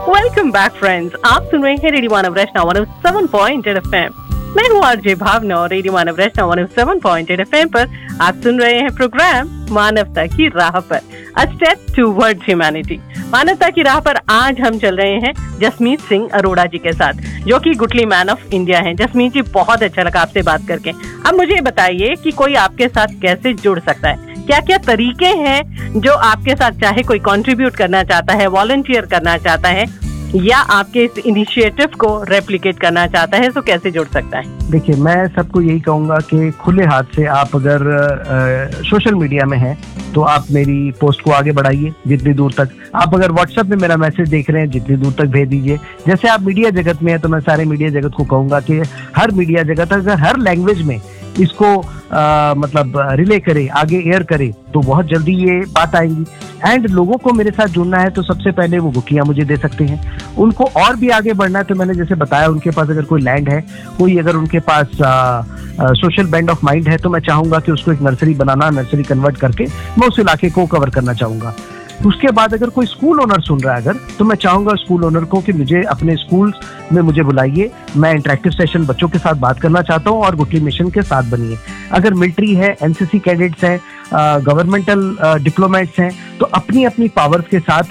Welcome back friends, आप सुन रहे हैं रेडियो मानव रचना 107.8 एफएम। मैं हूँ आरजे भावना और रेडियो मानव रचना 107.8 एफएम पर आप सुन रहे हैं प्रोग्राम मानवता की राह पर, अ स्टेप टुवर्ड्स ह्यूमैनिटी। मानवता की राह पर आज हम चल रहे हैं जसमीत सिंह अरोड़ा जी के साथ, जो कि गुटली मैन ऑफ इंडिया हैं। जसमीत जी, बहुत अच्छा लगा आपसे बात करके। अब मुझे बताइए कि कोई आपके साथ कैसे जुड़ सकता है, क्या क्या तरीके हैं जो आपके साथ, चाहे कोई कंट्रीब्यूट करना चाहता है, वॉलंटियर करना चाहता है या आपके इस इनिशिएटिव को रेप्लिकेट करना चाहता है, तो कैसे जुड़ सकता है? देखिए, मैं सबको यही कहूँगा कि खुले हाथ से आप अगर सोशल मीडिया में हैं तो आप मेरी पोस्ट को आगे बढ़ाइए जितनी दूर तक। आप अगर व्हाट्सएप में मेरा मैसेज देख रहे हैं, जितनी दूर तक भेज दीजिए। जैसे आप मीडिया जगत में हैं तो मैं सारे मीडिया जगत को कहूँगा कि हर मीडिया जगत अगर हर लैंग्वेज में इसको मतलब रिले करे, आगे एयर करे, तो बहुत जल्दी ये बात आएगी। एंड लोगों को मेरे साथ जुड़ना है तो सबसे पहले वो गुटलियां मुझे दे सकते हैं। उनको और भी आगे बढ़ना है तो मैंने जैसे बताया, उनके पास अगर कोई लैंड है, कोई अगर उनके पास सोशल बैंड ऑफ माइंड है, तो मैं चाहूंगा कि उसको एक नर्सरी बनाना, नर्सरी कन्वर्ट करके मैं उस इलाके को कवर करना चाहूंगा। उसके बाद अगर कोई स्कूल ओनर सुन रहा है अगर, तो मैं चाहूंगा स्कूल ओनर को कि मुझे अपने स्कूल में मुझे बुलाइए, मैं इंटरेक्टिव सेशन बच्चों के साथ बात करना चाहता हूँ और गुटली मिशन के साथ बनिए। अगर मिलिट्री है, एनसीसी कैडेट्स हैं, गवर्नमेंटल डिप्लोमेट्स हैं, तो अपनी अपनी पावर्स के साथ